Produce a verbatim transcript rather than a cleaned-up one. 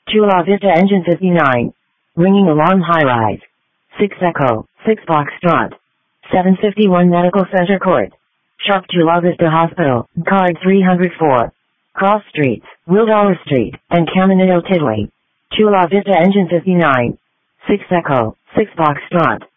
Chula Vista Engine fifty-nine. Ringing alarm high rise. six Echo, six Foxtrot. seven fifty-one Medical Center Court. Sharp Chula Vista Hospital, card three hundred four. Cross Streets, Wildower Street, and Caminito Tidley. Chula Vista Engine fifty-nine. six Echo, six Foxtrot.